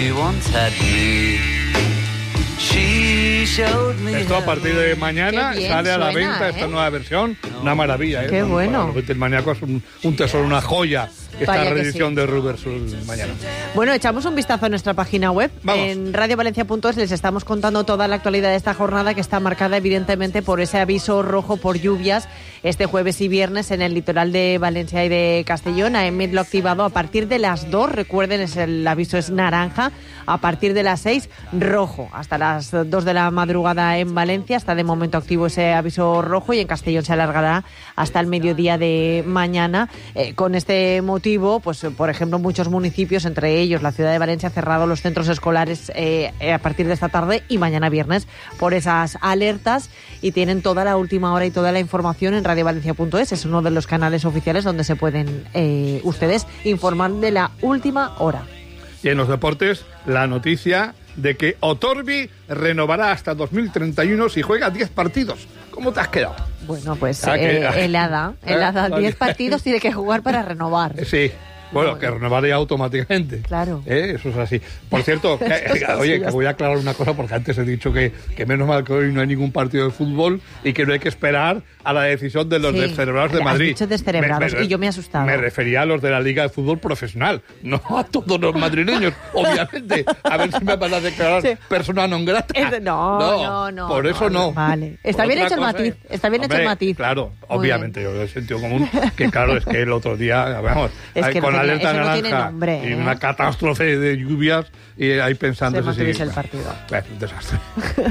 she once had me. She showed me. Esto a partir de mañana sale a la venta esta nueva versión. Una maravilla, Qué bueno. Los Beatlemaníacos, un tesoro, una joya. Esta Vaya reedición de Rubber Soul mañana. Bueno, echamos un vistazo a nuestra página web. Vamos. En radiovalencia.es les estamos contando toda la actualidad de esta jornada, que está marcada evidentemente por ese aviso rojo por lluvias este jueves y viernes en el litoral de Valencia y de Castellón. AEMET lo ha activado a partir de las 2, recuerden, el aviso es naranja, a partir de las 6, rojo, hasta las 2 de la madrugada en Valencia. Está de momento activo ese aviso rojo y en Castellón se alargará hasta el mediodía de mañana. Con este motivo, pues por ejemplo, muchos municipios, entre ellos la ciudad de Valencia, ha cerrado los centros escolares a partir de esta tarde y mañana viernes por esas alertas, y tienen toda la última hora y toda la información en radiovalencia.es. Es uno de los canales oficiales donde se pueden ustedes informar de la última hora. Y en los deportes, la noticia de que Otorbi renovará hasta 2031 si juega 10 partidos. ¿Cómo te has quedado? Bueno, pues helada. 10 partidos tiene que jugar para renovar. Sí. Bueno, que renovaría automáticamente. Claro. Eso es así. Por cierto, que voy a aclarar una cosa, porque antes he dicho que menos mal que hoy no hay ningún partido de fútbol y que no hay que esperar a la decisión de los descerebrados de Madrid. Has dicho descerebrados y yo me he asustado. Me refería a los de la Liga de Fútbol Profesional, no a todos los madrileños, obviamente. A ver si me van a declarar persona non grata. No. Por eso no. Vale. Está bien hecho el matiz. Está bien hecho el matiz. Claro, obviamente, yo he sentido común que claro, es que el otro día, vamos, con alerta naranja y una catástrofe de lluvias y ahí pensando si el partido. Un desastre.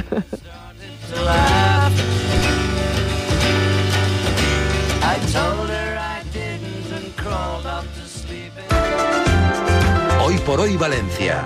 Hoy por hoy Valencia.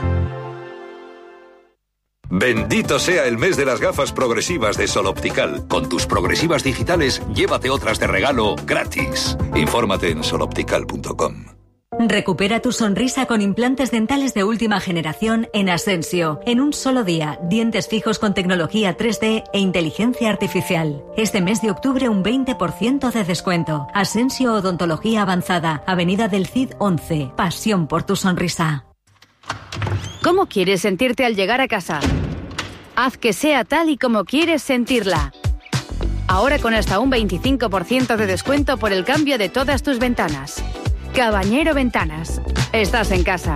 Bendito sea el mes de las gafas progresivas de Sol Optical. Con tus progresivas digitales, llévate otras de regalo gratis. Infórmate en soloptical.com. Recupera tu sonrisa con implantes dentales de última generación en Asensio. En un solo día, dientes fijos con tecnología 3D e inteligencia artificial. Este mes de octubre un 20% de descuento. Asensio Odontología Avanzada, Avenida del Cid 11. Pasión por tu sonrisa. ¿Cómo quieres sentirte al llegar a casa? Haz que sea tal y como quieres sentirla. Ahora con hasta un 25% de descuento por el cambio de todas tus ventanas. Cabañero Ventanas. Estás en casa.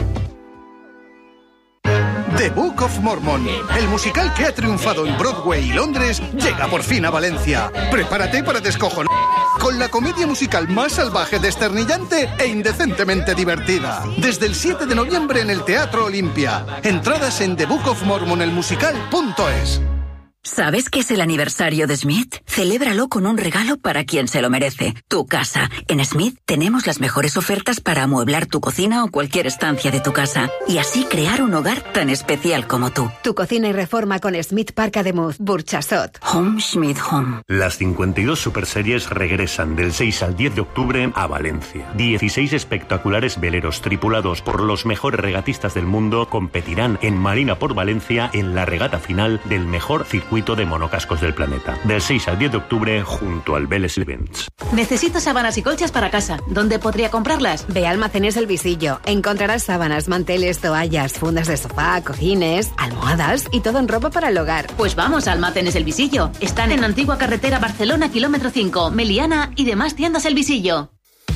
The Book of Mormon, el musical que ha triunfado en Broadway y Londres, llega por fin a Valencia. Prepárate para descojonar con la comedia musical más salvaje, desternillante e indecentemente divertida. Desde el 7 de noviembre en el Teatro Olimpia. Entradas en thebookofmormonelmusical.es. ¿Sabes qué es el aniversario de Smith? Celébralo con un regalo para quien se lo merece. Tu casa. En Smith tenemos las mejores ofertas para amueblar tu cocina o cualquier estancia de tu casa. Y así crear un hogar tan especial como tú. Tu cocina y reforma con Smith Park Ademuz, Burchasot. Home Smith Home. Las 52 superseries regresan del 6 al 10 de octubre a Valencia. 16 espectaculares veleros tripulados por los mejores regatistas del mundo competirán en Marina por Valencia en la regata final del mejor circuito de monocascos del planeta. Del 6 al 10 de octubre junto al Vélez Events. Necesito sábanas y colchas para casa. ¿Dónde podría comprarlas? Ve a Almacenes El Visillo. Encontrarás sábanas, manteles, toallas, fundas de sofá, cojines, almohadas y todo en ropa para el hogar. Pues vamos a Almacenes El Visillo. Están en Antigua Carretera Barcelona, kilómetro 5, Meliana y demás tiendas El Visillo.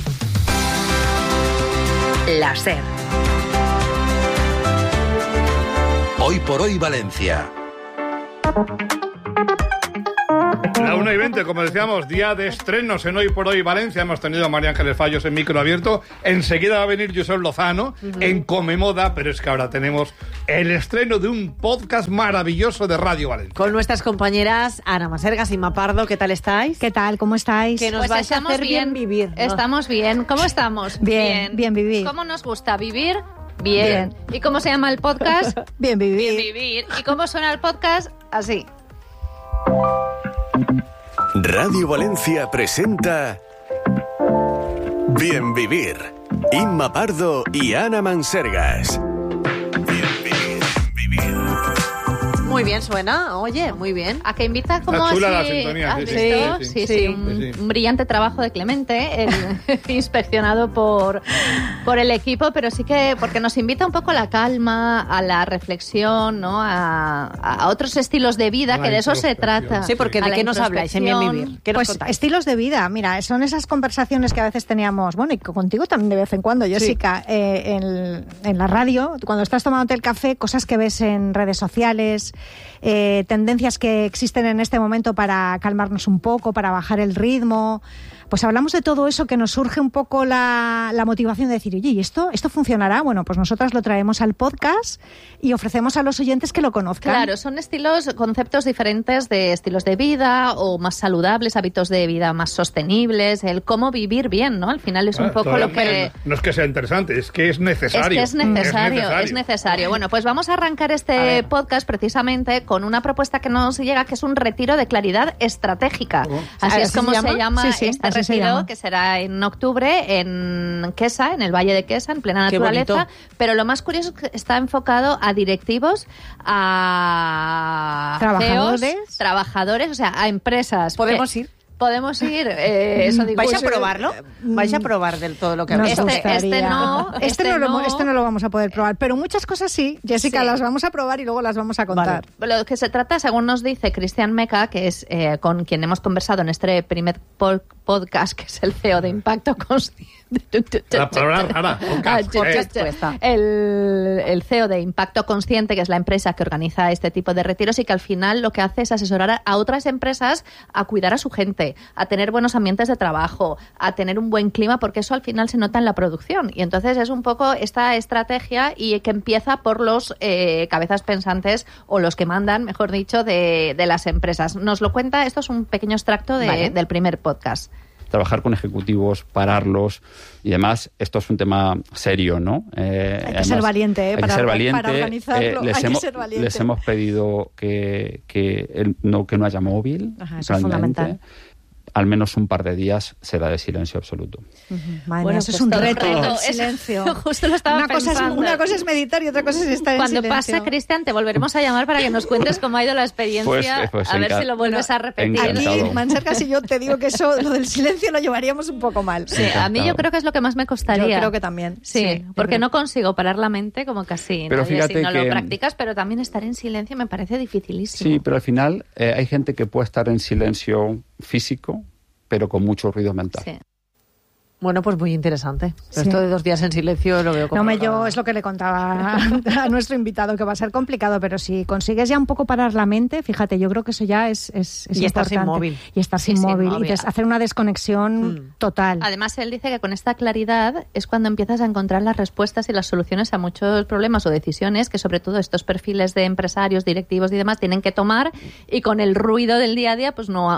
La SER. Hoy por hoy Valencia. La 1:20, como decíamos, día de estrenos en Hoy por Hoy Valencia. Hemos tenido a María Ángeles Fallos en micro abierto. Enseguida va a venir Josep Lozano en Comemoda, pero es que ahora tenemos el estreno de un podcast maravilloso de Radio Valencia. Con nuestras compañeras Ana Masergas y Inma Pardo. ¿Qué tal estáis? ¿Qué tal? ¿Cómo estáis? Que nos vais a hacer bien vivir, ¿no? Estamos bien. ¿Cómo estamos? Bien vivir. ¿Cómo nos gusta vivir? Bien. ¿Y cómo se llama el podcast? Bien vivir. Bien vivir. ¿Y cómo suena el podcast? Así. Radio Valencia presenta Bien Vivir. Inma Pardo y Ana Mansergas. Muy Muy bien suena, oye, muy bien. A que invita como Está chula así. la sintonía, ¿Has sí, visto? sí. Sí, un brillante trabajo de Clemente, inspeccionado por el equipo, pero sí que porque nos invita un poco a la calma, a la reflexión, ¿no? A otros estilos de vida, que de eso se trata. Sí, porque ¿de qué nos habláis en Bien Vivir? ¿Qué nos Pues contáis? estilos de vida, mira, son esas conversaciones que a veces teníamos, bueno, y contigo también de vez en cuando, Jessica, en la radio, cuando estás tomándote el café, cosas que ves en redes sociales, tendencias que existen en este momento para calmarnos un poco, para bajar el ritmo. Pues hablamos de todo eso, que nos surge un poco la motivación de decir, oye, ¿y esto funcionará? Bueno, pues nosotras lo traemos al podcast y ofrecemos a los oyentes que lo conozcan. Claro, son conceptos diferentes de estilos de vida o más saludables, hábitos de vida más sostenibles, el cómo vivir bien, ¿no? Al final es un poco lo que... No es que sea interesante, es que es necesario. Es necesario. Bueno, pues vamos a arrancar este podcast precisamente con una propuesta que nos llega, que es un retiro de claridad estratégica. Así es como se llama este retiro, que será en octubre en Quesa, en el Valle de Quesa, en plena naturaleza. Pero lo más curioso es que está enfocado a directivos, a trabajadores, o sea, a empresas. ¿Podemos ir? Podemos ir, eso digo. ¿Vais a probarlo? ¿Vais a probar del todo lo que habéis? Este no lo vamos a poder probar, pero muchas cosas sí, Jessica, las vamos a probar y luego las vamos a contar. Vale. Lo que se trata, según nos dice Cristian Meca, que es con quien hemos conversado en este primer podcast, que es el CEO de Impacto Consciente. La palabra rara. El CEO de Impacto Consciente, que es la empresa que organiza este tipo de retiros y que al final lo que hace es asesorar a otras empresas a cuidar a su gente, a tener buenos ambientes de trabajo, a tener un buen clima, porque eso al final se nota en la producción. Y entonces es un poco esta estrategia y que empieza por los cabezas pensantes o los que mandan, mejor dicho, de las empresas. Nos lo cuenta, esto es un pequeño extracto del primer podcast. Trabajar con ejecutivos, pararlos y demás, esto es un tema serio, ¿no? Hay que ser valiente, para organizarlo, hay que ser valiente. Les hemos pedido que no haya móvil. Ajá, eso es fundamental. Al menos un par de días será de silencio absoluto. Bueno, eso es un reto. El silencio. Justo lo estaba pensando. Una cosa es meditar y otra cosa es estar en silencio. Cuando pasa, Cristian, te volveremos a llamar para que nos cuentes cómo ha ido la experiencia, a ver si lo vuelves a repetir. Aquí, Manserca, si yo te digo que eso, lo del silencio lo llevaríamos un poco mal. Sí, a mí yo creo que es lo que más me costaría. Yo creo que también. Sí, porque no consigo parar la mente como casi pero nadie si no que... lo practicas, pero también estar en silencio me parece dificilísimo. Sí, pero al final hay gente que puede estar en silencio físico, pero con mucho ruido mental. Sí. Bueno, pues muy interesante. Sí. Esto de 2 días en silencio lo veo como... yo es lo que le contaba a nuestro invitado, que va a ser complicado, pero si consigues ya un poco parar la mente, fíjate, yo creo que eso ya es y estar sin móvil. Y estar sin móvil. Y hacer una desconexión total. Además, él dice que con esta claridad es cuando empiezas a encontrar las respuestas y las soluciones a muchos problemas o decisiones que sobre todo estos perfiles de empresarios, directivos y demás tienen que tomar, y con el ruido del día a día pues no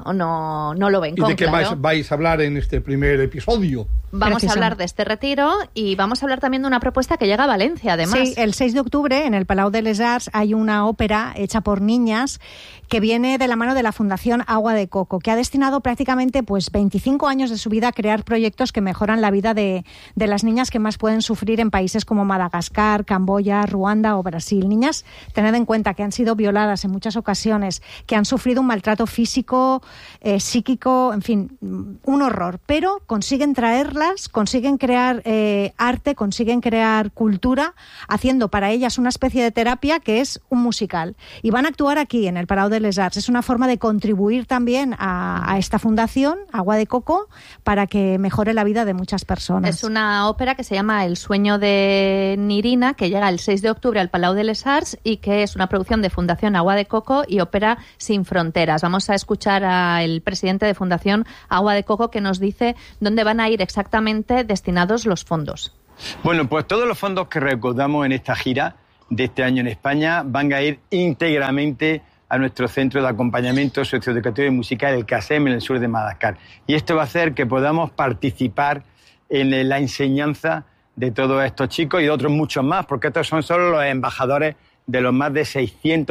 lo ven. ¿Y de qué vais a hablar en este primer episodio? Vamos a hablar de este retiro y vamos a hablar también de una propuesta que llega a Valencia, además. Sí, el 6 de octubre en el Palau de les Arts hay una ópera hecha por niñas que viene de la mano de la Fundación Agua de Coco, que ha destinado prácticamente 25 años de su vida a crear proyectos que mejoran la vida de las niñas que más pueden sufrir en países como Madagascar, Camboya, Ruanda o Brasil. Niñas, tened en cuenta que han sido violadas en muchas ocasiones, que han sufrido un maltrato físico, psíquico, en fin, un horror, pero consiguen traerlas, consiguen crear arte, consiguen crear cultura, haciendo para ellas una especie de terapia que es un musical. Y van a actuar aquí, en el Palau de les Arts. Es una forma de contribuir también a esta fundación, Agua de Coco, para que mejore la vida de muchas personas. Es una ópera que se llama El sueño de Nirina, que llega el 6 de octubre al Palau de les Arts y que es una producción de Fundación Agua de Coco y Ópera Sin Fronteras. Vamos a escuchar al presidente de Fundación Agua de Coco, que nos dice dónde van a ir exactamente destinados los fondos. Bueno, pues todos los fondos que recaudamos en esta gira de este año en España van a ir íntegramente a nuestro centro de acompañamiento socioeducativo y musical, el CASEM, en el sur de Madagascar. Y esto va a hacer que podamos participar en la enseñanza de todos estos chicos y de otros muchos más, porque estos son solo los embajadores de los más de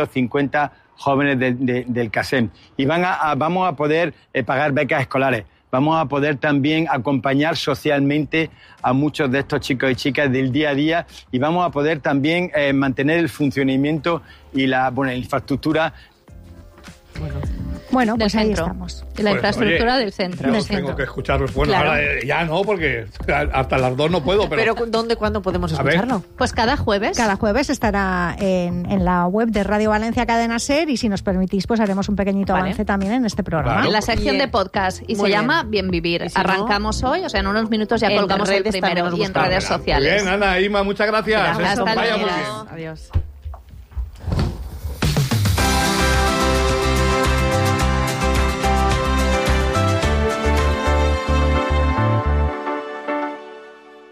650 jóvenes del CASEM. Y vamos a poder pagar becas escolares vamos a poder también acompañar socialmente a muchos de estos chicos y chicas del día a día y vamos a poder también mantener el funcionamiento y la infraestructura. Bueno, pues ahí centro. estamos. Y la infraestructura del centro. Yo tengo que escucharlos. Bueno, Claro. ahora ya no, porque hasta las 2 no puedo, pero... Pero ¿dónde, cuándo podemos A ver. escucharlo? Pues cada jueves. Cada jueves estará en la web de Radio Valencia Cadena SER y si nos permitís, pues haremos un pequeño avance también en este programa. Claro. En la sección Bien. de podcast y Muy se llama bien. Bien Vivir. Y si no, Arrancamos hoy, o sea, en unos minutos ya en colgamos el redes también primero nos y en buscamos. redes sociales. Muy bien, Ana, Ima, muchas gracias. Hasta Vaya muy luego. bien. Adiós.